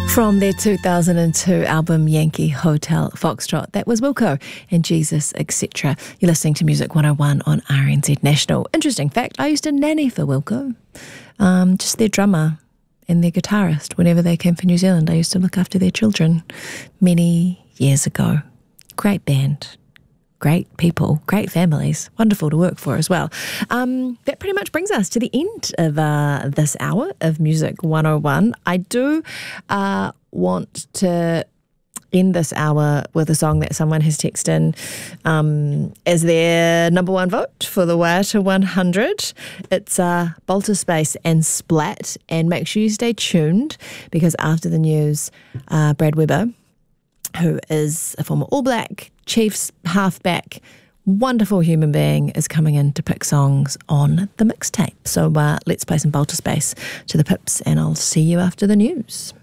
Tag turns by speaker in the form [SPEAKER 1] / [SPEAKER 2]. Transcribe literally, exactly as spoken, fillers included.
[SPEAKER 1] From their two thousand two album Yankee Hotel Foxtrot, that was Wilco and Jesus, et cetera. You're listening to Music one oh one on R N Z National. Interesting fact, I used to nanny for Wilco, um, just their drummer and their guitarist. Whenever they came for New Zealand, I used to look after their children many years ago. Great band. Great people, great families, wonderful to work for as well. Um, that pretty much brings us to the end of uh, this hour of Music one oh one. I do uh, want to end this hour with a song that someone has texted in um, as their number one vote for the Waiata one hundred. It's uh, Balter Space and Splat. And make sure you stay tuned, because after the news, uh, Brad Weber, who is a former All Black, Chiefs halfback, wonderful human being, is coming in to pick songs on the mixtape. So uh, let's play some Balter Space to the Pips, and I'll see you after the news.